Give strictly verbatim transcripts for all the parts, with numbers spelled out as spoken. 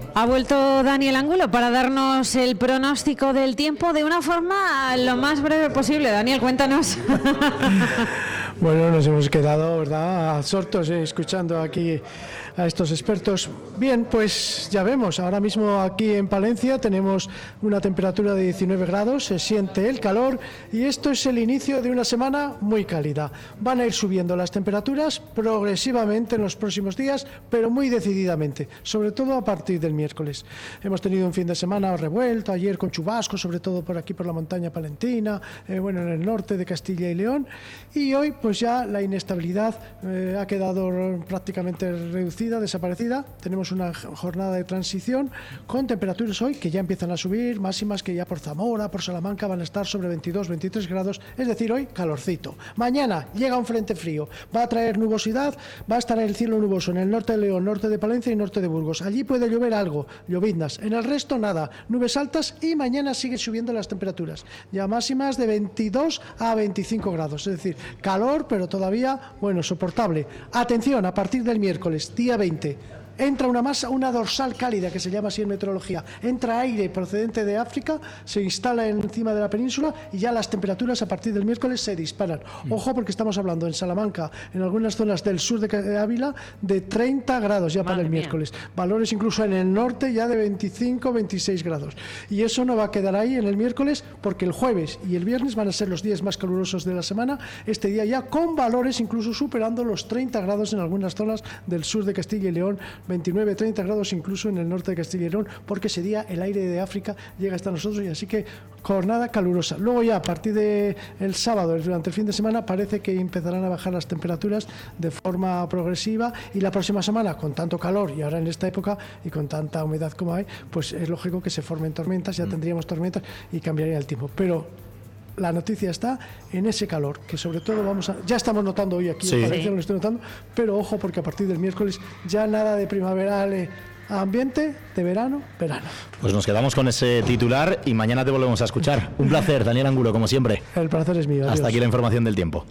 Ha vuelto Daniel Angulo para darnos el pronóstico del tiempo de una forma lo más breve posible. Daniel, cuéntanos. Bueno, nos hemos quedado, ¿verdad?, absortos eh, escuchando aquí a estos expertos. Bien, pues ya vemos, ahora mismo aquí en Palencia tenemos una temperatura de diecinueve grados, se siente el calor y esto es el inicio de una semana muy cálida. Van a ir subiendo las temperaturas progresivamente en los próximos días, pero muy decididamente, sobre todo a partir del miércoles. Hemos tenido un fin de semana revuelto, ayer con chubascos, sobre todo por aquí por la montaña palentina, eh, bueno, en el norte de Castilla y León, y hoy pues ya la inestabilidad eh, ha quedado prácticamente reducida, desaparecida. Tenemos una jornada de transición con temperaturas hoy que ya empiezan a subir, máximas que ya por Zamora, por Salamanca van a estar sobre veintidós, veintitrés grados, es decir, hoy calorcito. Mañana llega un frente frío, va a traer nubosidad, va a estar el cielo nuboso en el norte de León, norte de Palencia y norte de Burgos. Allí puede llover algo, lloviznas, en el resto nada, nubes altas y mañana sigue subiendo las temperaturas, ya máximas de veintidós a veinticinco grados, es decir, calor pero todavía, bueno, soportable. Atención, a partir del miércoles, día veinte, entra una masa, una dorsal cálida, que se llama así en meteorología, entra aire procedente de África, se instala encima de la península y ya las temperaturas a partir del miércoles se disparan. Ojo, porque estamos hablando en Salamanca, en algunas zonas del sur de Ávila, de treinta grados ya Madre para el mía. miércoles. Valores incluso en el norte ya de veinticinco, veintiséis grados. Y eso no va a quedar ahí en el miércoles, porque el jueves y el viernes van a ser los días más calurosos de la semana, este día ya con valores incluso superando los treinta grados en algunas zonas del sur de Castilla y León, veintinueve, treinta grados incluso en el norte de Castilla y León, porque ese día el aire de África llega hasta nosotros, y así que jornada calurosa. Luego ya a partir del sábado, durante el fin de semana, parece que empezarán a bajar las temperaturas de forma progresiva, y la próxima semana, con tanto calor y ahora en esta época y con tanta humedad como hay, pues es lógico que se formen tormentas, ya tendríamos tormentas y cambiaría el tiempo. Pero la noticia está en ese calor, que sobre todo vamos a, ya estamos notando hoy aquí, sí. en Palencia, lo estoy notando, pero ojo, porque a partir del miércoles ya nada de primaveral, eh, ambiente de verano, verano. Pues nos quedamos con ese titular y mañana te volvemos a escuchar. Un placer, Daniel Angulo, como siempre. El placer es mío. Adiós. Hasta aquí la información del tiempo.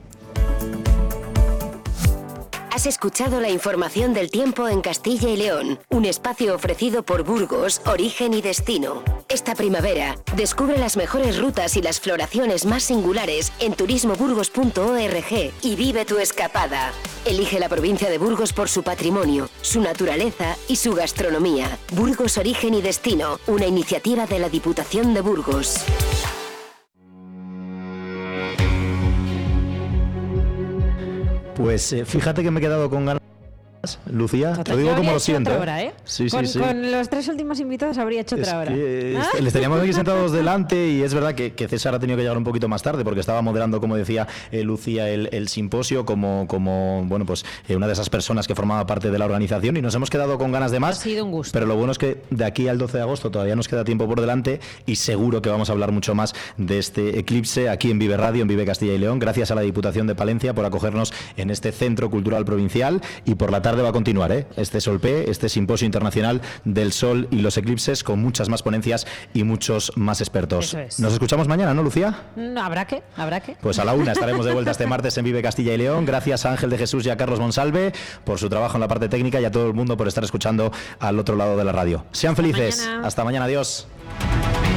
Has escuchado la información del tiempo en Castilla y León, un espacio ofrecido por Burgos, Origen y Destino. Esta primavera, descubre las mejores rutas y las floraciones más singulares en turismo burgos punto org y vive tu escapada. Elige la provincia de Burgos por su patrimonio, su naturaleza y su gastronomía. Burgos, Origen y Destino, una iniciativa de la Diputación de Burgos. Pues eh, fíjate que me he quedado con ganas, Lucía, Total, lo digo como lo siento. Otra hora, ¿eh? Sí, con, sí, sí. Con los tres últimos invitados habría hecho otra es hora. Que, ¿Ah? Les teníamos aquí sentados delante y es verdad que, que César ha tenido que llegar un poquito más tarde porque estaba moderando, como decía eh, Lucía, el, el simposio como, como bueno, pues eh, una de esas personas que formaba parte de la organización, y nos hemos quedado con ganas de más. Ha sido un gusto. Pero lo bueno es que de aquí al doce de agosto todavía nos queda tiempo por delante y seguro que vamos a hablar mucho más de este eclipse aquí en Vive Radio, en Vive Castilla y León. Gracias a la Diputación de Palencia por acogernos en este Centro Cultural Provincial, y por la tarde va a continuar, ¿eh? este Solpé, este Simposio Internacional del Sol y los Eclipses, con muchas más ponencias y muchos más expertos. Eso es. Nos escuchamos mañana, ¿no, Lucía? No, habrá que, habrá que. Pues a la una estaremos de vuelta este martes en Vive Castilla y León. Gracias a Ángel de Jesús y a Carlos Monsalve por su trabajo en la parte técnica, y a todo el mundo por estar escuchando al otro lado de la radio. Sean felices. Hasta mañana. Hasta mañana, adiós.